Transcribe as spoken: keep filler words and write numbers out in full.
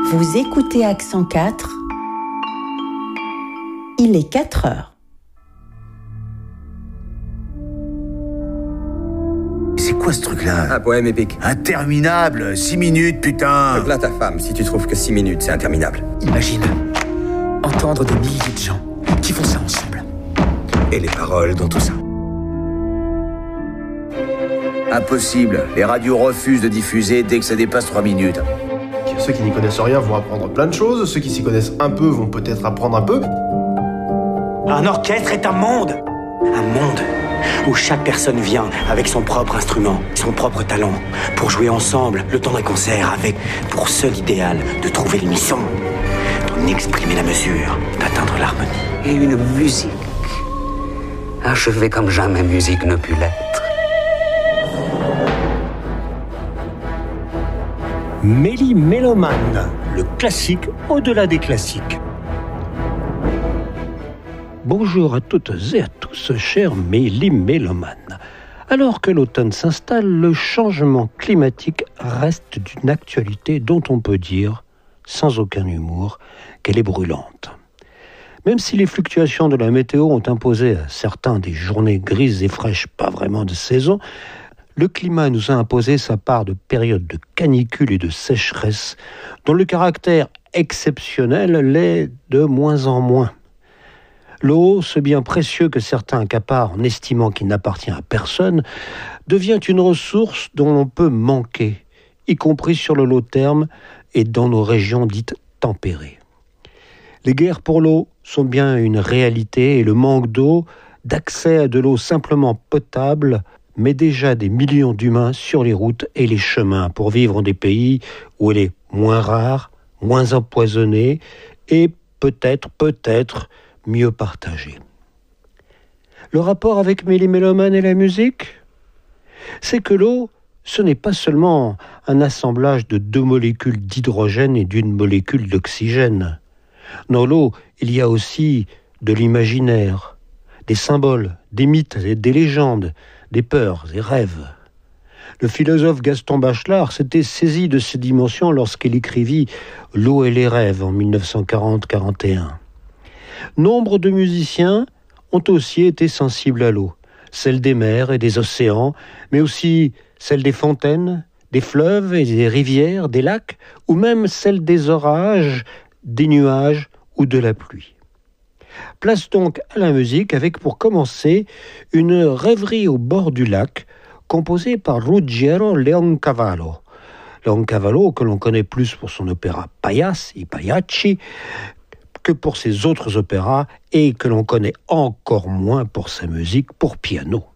Vous écoutez Accent quatre. Il est quatre heures. C'est quoi ce truc-là? Un poème épique. Interminable, six minutes, putain. Plains ta femme si tu trouves que six minutes, c'est interminable. Imagine, entendre des milliers de gens qui font ça ensemble. Et les paroles dans tout ça. Impossible, les radios refusent de diffuser dès que ça dépasse trois minutes. Ceux qui n'y connaissent rien vont apprendre plein de choses, ceux qui s'y connaissent un peu vont peut-être apprendre un peu. Un orchestre est un monde. Un monde où chaque personne vient avec son propre instrument, son propre talent, pour jouer ensemble le temps d'un concert avec pour seul idéal de trouver l'unisson, d'en exprimer la mesure, d'atteindre l'harmonie. Et une musique achevée comme jamais musique ne put l'être. Méli-Mélomane, le classique au-delà des classiques. Bonjour à toutes et à tous, chers Méli-Mélomanes. Alors que l'automne s'installe, le changement climatique reste d'une actualité dont on peut dire, sans aucun humour, qu'elle est brûlante. Même si les fluctuations de la météo ont imposé à certains des journées grises et fraîches pas vraiment de saison, le climat nous a imposé sa part de périodes de canicule et de sécheresse, dont le caractère exceptionnel l'est de moins en moins. L'eau, ce bien précieux que certains accaparent en estimant qu'il n'appartient à personne, devient une ressource dont l'on peut manquer, y compris sur le long terme et dans nos régions dites tempérées. Les guerres pour l'eau sont bien une réalité et le manque d'eau, d'accès à de l'eau simplement potable, met déjà des millions d'humains sur les routes et les chemins pour vivre dans des pays où elle est moins rare, moins empoisonnée et peut-être, peut-être mieux partagée. Le rapport avec Méli-Mélomane et la musique, c'est que l'eau, ce n'est pas seulement un assemblage de deux molécules d'hydrogène et d'une molécule d'oxygène. Dans l'eau, il y a aussi de l'imaginaire, des symboles, des mythes et des légendes, des peurs et rêves. Le philosophe Gaston Bachelard s'était saisi de ces dimensions lorsqu'il écrivit « L'eau et les rêves » en dix-neuf cent quarante quarante et un. Nombre de musiciens ont aussi été sensibles à l'eau, celle des mers et des océans, mais aussi celle des fontaines, des fleuves et des rivières, des lacs, ou même celle des orages, des nuages ou de la pluie. Place donc à la musique avec pour commencer une rêverie au bord du lac composée par Ruggiero Leoncavallo. Leoncavallo que l'on connaît plus pour son opéra Paias et Pagliacci que pour ses autres opéras et que l'on connaît encore moins pour sa musique pour piano.